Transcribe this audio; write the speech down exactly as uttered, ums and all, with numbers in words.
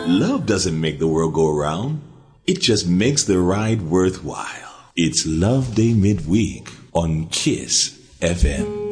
Love doesn't make the world go round. It just makes the ride worthwhile. It's Love Day Midweek on Kiss F M.